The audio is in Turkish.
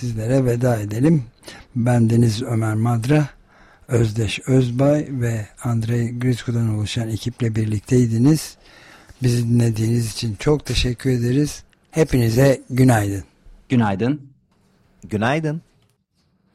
sizlere veda edelim. Ben Deniz Ömer Madra, Özdeş Özbay ve Andrei Gritsku'dan oluşan ekiple birlikteydiniz. Bizi dinlediğiniz için çok teşekkür ederiz. Hepinize günaydın. Günaydın. Günaydın.